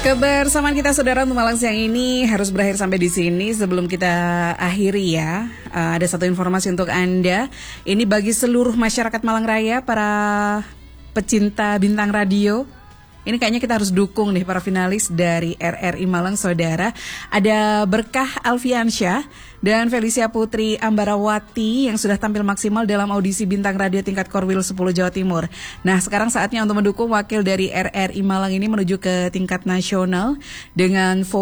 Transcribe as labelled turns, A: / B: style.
A: Kebersamaan kita saudara untuk malam siang ini harus berakhir sampai di sini. Sebelum kita akhiri ya, ada satu informasi untuk Anda. Ini bagi seluruh masyarakat Malang Raya, para pecinta bintang radio. Ini kayaknya kita harus dukung nih para finalis dari RRI Malang saudara. Ada Berkah Alfiansyah dan Felicia Putri Ambarawati yang sudah tampil maksimal dalam audisi bintang radio tingkat Korwil 10 Jawa Timur. Nah, sekarang saatnya untuk mendukung wakil dari RRI Malang ini menuju ke tingkat nasional dengan